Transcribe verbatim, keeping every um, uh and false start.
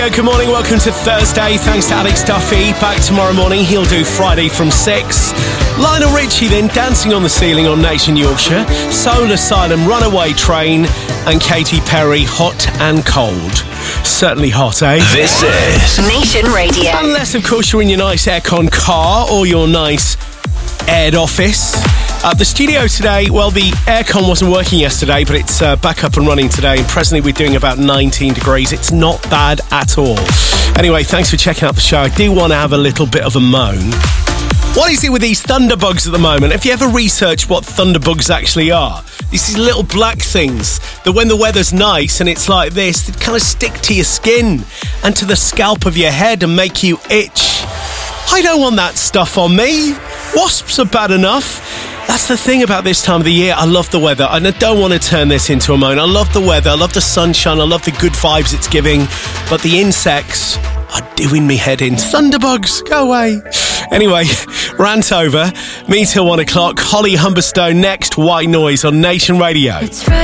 Good morning, welcome to Thursday. Thanks to Alex Duffy. Back tomorrow morning, he'll do Friday from six. Lionel Richie then Dancing on the Ceiling on Nation Yorkshire. Soul Asylum, Runaway Train. And Katy Perry, Hot and Cold. Certainly hot, eh? This is Nation Radio. Unless, of course, you're in your nice aircon car or your nice aired office. Uh, the studio today, well, the aircon wasn't working yesterday, but it's uh, back up and running today. And presently we're doing about nineteen degrees. It's not bad at all. Anyway, thanks for checking out the show. I do want to have a little bit of a moan. What is it with these thunderbugs at the moment? Have you ever researched what thunderbugs actually are? These little black things that when the weather's nice and it's like this, they kind of stick to your skin and to the scalp of your head and make you itch. I don't want that stuff on me. Wasps are bad enough. That's the thing about this time of the year. I love the weather, and I don't want to turn this into a moan. I love the weather, I love the sunshine, I love the good vibes it's giving, but the insects are doing me head in. Thunderbugs, go away. Anyway, rant over. Me till one o'clock. Holly Humberstone next. White Noise on Nation Radio.